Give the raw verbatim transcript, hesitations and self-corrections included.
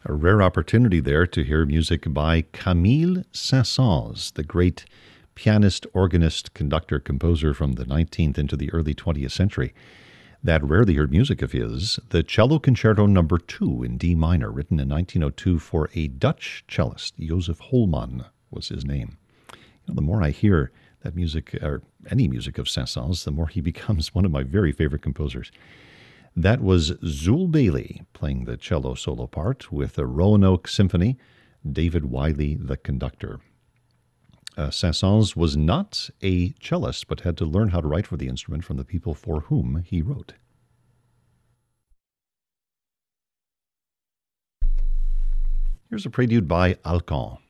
A rare opportunity there to hear music by Camille Saint-Saëns, the great pianist, organist, conductor, composer from the nineteenth into the early twentieth century. That rarely heard music of his, the Cello Concerto Number two in D minor, written in nineteen oh two for a Dutch cellist. Joseph Holman was his name. You know, the more I hear that music, or any music of Saint-Saëns, the more he becomes one of my very favorite composers. That was Zul Bailey playing the cello solo part with the Roanoke Symphony, David Wiley the conductor. Uh, Saint-Saëns was not a cellist, but had to learn how to write for the instrument from the people for whom he wrote. Here's a prelude by Alkan.